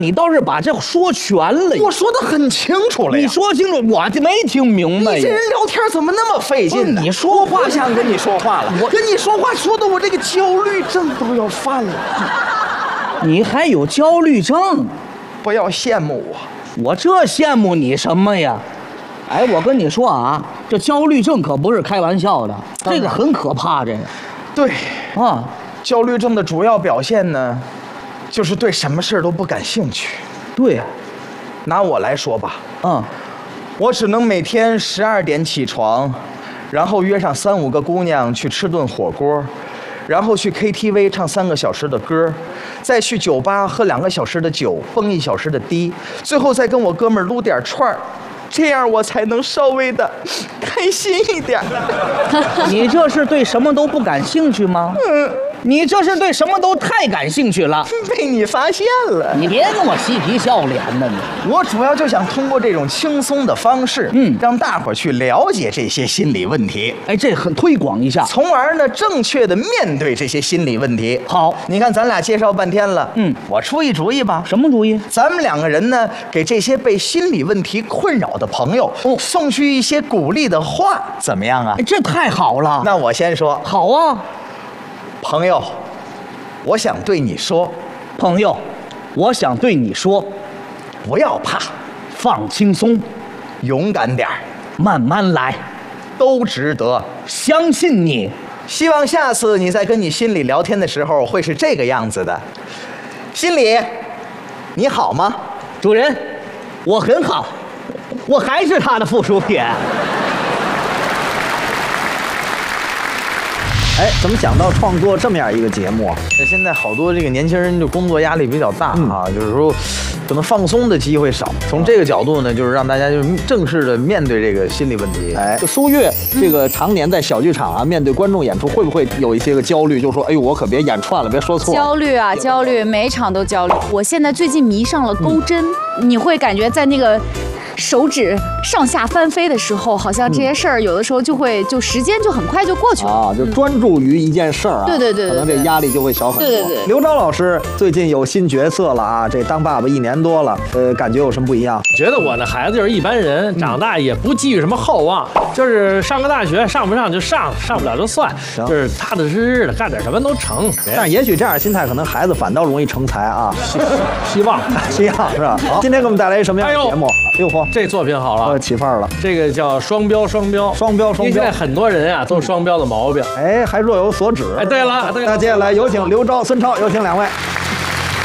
你倒是把这说全了。 我说的很清楚了呀。 你说清楚，我就没听明白呀。 你这人聊天怎么那么费劲呢？ 你说话不想跟你说话了，我跟你说话说的我这个焦虑症都要犯了。 你还有焦虑症？ 不要羡慕我， 我这羡慕你什么呀？哎，我跟你说啊，这焦虑症可不是开玩笑的，这个很可怕。这个， 对啊， 焦虑症的主要表现呢，就是对什么事儿都不感兴趣。 对呀， 拿我来说吧，我只能每天12点起床，然后约上3、5个姑娘去吃顿火锅，然后去 KTV 唱3个小时的歌，再去酒吧喝2个小时的酒，蹦1小时的迪，最后再跟我哥们儿撸点串儿，这样我才能稍微的开心一点。 你这是对什么都不感兴趣吗？你这是对什么都太感兴趣了。 被你发现了， 你别跟我嬉皮笑脸的你。 我主要就想通过这种轻松的方式，让大伙儿去了解这些心理问题。 哎，这很推广一下， 从而呢正确的面对这些心理问题。 好， 你看咱俩介绍半天了，我出一主意吧。 什么主意？ 咱们2个人呢，给这些被心理问题困扰的朋友，送去一些鼓励的话，怎么样啊？ 哎，这太好了。 那我先说。 好啊， 朋友，我想对你说， 朋友，我想对你说， 不要怕， 放轻松， 勇敢点儿， 慢慢来， 都值得。 相信你。 希望下次你在跟你心里聊天的时候会是这个样子的。心里，你好吗？ 主人，我很好，我还是他的附属品。 哎，怎么想到创作这么样一个节目啊？ 现在好多这个年轻人就工作压力比较大啊，就是说可能放松的机会少。从这个角度呢，就是让大家就正式的面对这个心理问题。 哎，就舒越这个常年在小剧场啊，面对观众演出，会不会有一些个焦虑？就说，哎呦，我可别演串了，别说错。 焦虑啊，焦虑，每一场都焦虑。我现在最近迷上了钩针，你会感觉在那个手指上下翻飞的时候，好像这些事儿有的时候就时间就很快就过去了啊，就专注于一件事儿啊。 对， 可能这压力就会小很多。 对。 刘钊老师最近有新角色了啊，这当爸爸1年多了，感觉有什么不一样？ 觉得我的孩子就是一般人，长大也不寄予什么厚望，就是上个大学，上不上就上，上不了就算，就是踏踏实实的干点什么都成。 但也许这样心态，可能孩子反倒容易成才啊。 希望是吧？好，今天给我们带来一什么样的节目？哎呦嚯， 这作品好了， 起范儿了。 这个叫双标。因为现在很多人啊都双标的毛病， 哎，还若有所指。 哎，对了， 那接下来有请刘钊、孙超，有请2位。